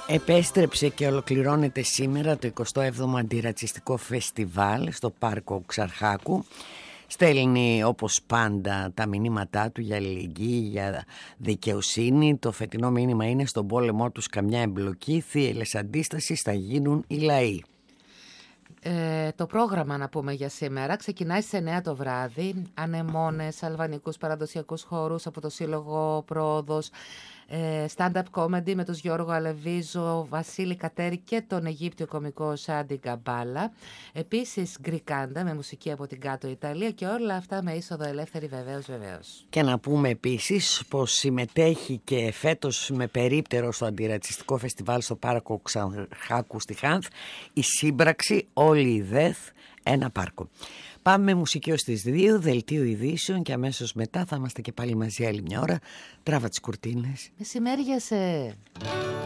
Επέστρεψε και ολοκληρώνεται σήμερα το 27ο Αντιρατσιστικό Φεστιβάλ στο Πάρκο Ξαρχάκου. Στέλνει όπως πάντα τα μηνύματά του για αλληλεγγύη, για δικαιοσύνη. Το φετινό μήνυμα είναι: στον πόλεμό τους καμιά εμπλοκή, θύελλες αντίστασης θα γίνουν οι λαοί. Το πρόγραμμα, να πούμε, για σήμερα ξεκινάει στις 9 το βράδυ. Ανεμόνες, αλβανικούς παραδοσιακούς χορούς από το Σύλλογο Πρόοδος, stand-up comedy με τους Γιώργο Αλεβίζο, Βασίλη Κατέρη και τον Αιγύπτιο κωμικό Σάντι Γκαμπάλα. Επίσης γκρικάντα με μουσική από την κάτω Ιταλία, και όλα αυτά με είσοδο ελεύθερη βεβαίως. Και να πούμε επίσης πως συμμετέχει και φέτος με περίπτερο στο Αντιρατσιστικό Φεστιβάλ στο Πάρκο Ξαρχάκου στη Χάνθ η σύμπραξη Όλοι οι ΔΕΘ ένα πάρκο. Πάμε με μουσική ως τις 2, δελτίο ειδήσεων, και αμέσως μετά θα είμαστε και πάλι μαζί άλλη μια ώρα. Τράβα τις κουρτίνες. Μεσημέριασε.